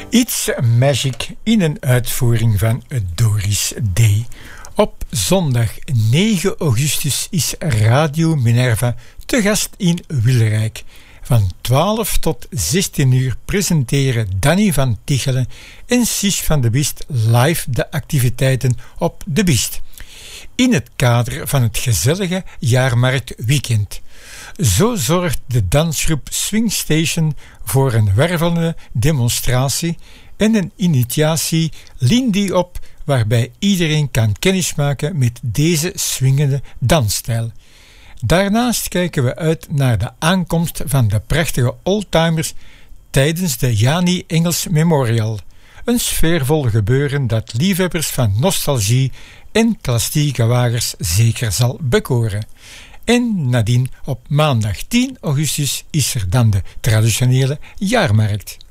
It's Magic in een uitvoering van Doris D. Op zondag 9 augustus is Radio Minerva te gast in Wilrijk. Van 12 tot 16 uur presenteren Danny van Tichelen en Sis van de Biest live de activiteiten op de Biest. In het kader van het gezellige jaarmarktweekend. Zo zorgt de dansgroep Swing Station voor een wervelende demonstratie en een initiatie Lindy op, waarbij iedereen kan kennismaken met deze swingende dansstijl. Daarnaast kijken we uit naar de aankomst van de prachtige oldtimers tijdens de Jani Engels Memorial. Een sfeervol gebeuren dat liefhebbers van nostalgie en klassieke wagens zeker zal bekoren. En nadien op maandag 10 augustus is er dan de traditionele jaarmarkt.